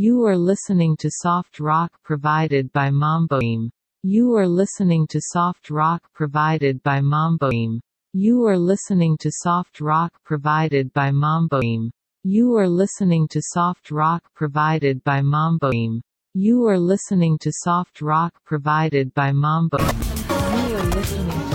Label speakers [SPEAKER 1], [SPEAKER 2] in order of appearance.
[SPEAKER 1] You are listening to soft rock provided by Mamboim. You are listening to soft rock provided by Mamboim. You are listening to soft rock provided by Mamboim. You are listening to soft rock provided by Mamboim. You are listening to soft rock provided by Mamboim. You are listening to